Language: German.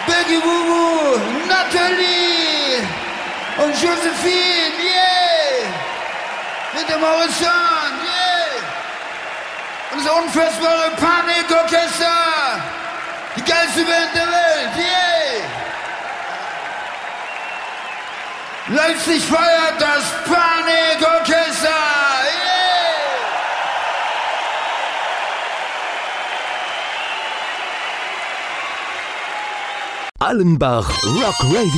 Biggie Boo, Nathalie und Josephine, yeah! Mit dem Horizont, yeah! Und das unfassbare Panikorchester! Die geilste Band der Welt, yeah! Leipzig feiert das Panikorchester, yeah! Allenbach Rock Radio.